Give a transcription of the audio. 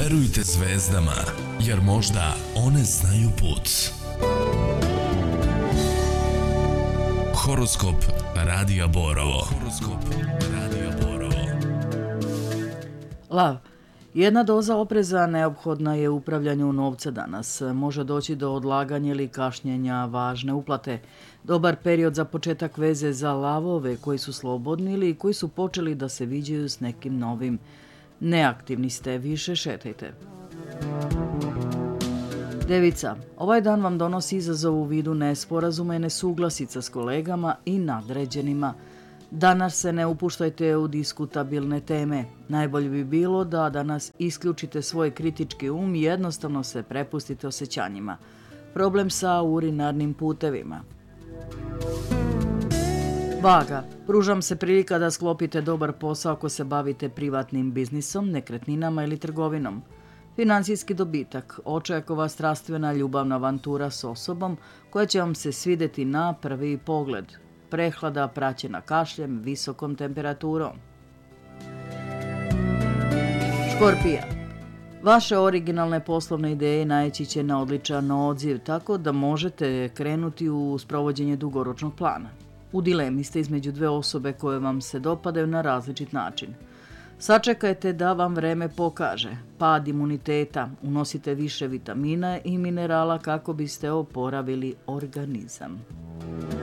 Verujte zvezdama, jer možda one znaju put. Horoskop Radija Borovo. Lav. Jedna doza opreza neophodna je u upravljanju novca danas. Može doći do odlaganja ili kašnjenja važne uplate. Dobar period za početak veze za lavove koji su slobodni ili koji su počeli da se viđaju s nekim novim. Neaktivni ste, više šetajte. Devica. Ovaj dan vam donosi izazov u vidu nesporazuma i nesuglasica s kolegama i nadređenima. Danas se ne upuštajte u diskutabilne teme. Najbolje bi bilo da danas isključite svoj kritički um i jednostavno se prepustite osjećanjima. Problem sa urinarnim putevima. Vaga. Pružam se prilika da sklopite dobar posao ako se bavite privatnim biznisom, nekretninama ili trgovinom. Financijski dobitak. Očekuje strastvena ljubavna avantura s osobom koja će vam se svidjeti na prvi pogled. Prehlada praćena kašljem, visokom temperaturom. Škorpija. Vaše originalne poslovne ideje naići će na odličan odziv, tako da možete krenuti u sprovođenje dugoročnog plana. U dilemi ste između dve osobe koje vam se dopadaju na različit način. Sačekajte da vam vreme pokaže. Pad imuniteta, unosite više vitamina i minerala kako biste oporavili organizam.